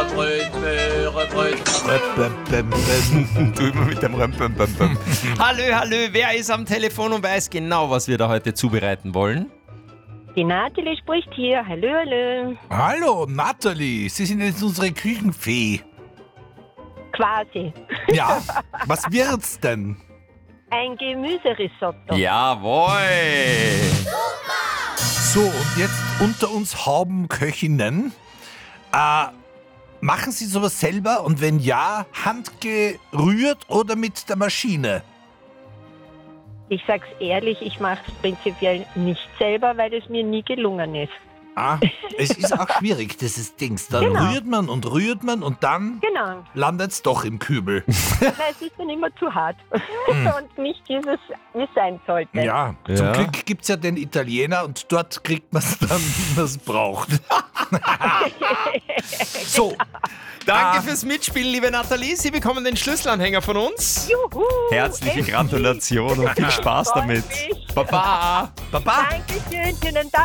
Du immer mit dem Römpem. Hallo, wer ist am Telefon und weiß genau, was wir da heute zubereiten wollen? Die Nathalie spricht hier. Hallo. Hallo, Nathalie, Sie sind jetzt unsere Küchenfee. Quasi. Ja, was wird's denn? Ein Gemüserisotto. Jawohl! So, und jetzt unter uns Haubenköchinnen. Machen Sie sowas selber? Und wenn ja, handgerührt oder mit der Maschine? Ich sag's ehrlich, ich mache es prinzipiell nicht selber, weil es mir nie gelungen ist. Es ist auch schwierig, dieses Dings. Dann Genau. rührt man und dann Genau. landet's doch im Kübel. Weil es ist dann immer zu hart. Und nicht dieses, wie es sein sollte. Ja, zum Glück gibt's ja den Italiener und dort kriegt man es dann, wie man es braucht. So, Danke fürs Mitspielen, liebe Nathalie. Sie bekommen den Schlüsselanhänger von uns. Juhu! Herzliche Gratulation und viel Spaß Freut damit. mich. Baba! Baba. Dankeschön, schönen Tag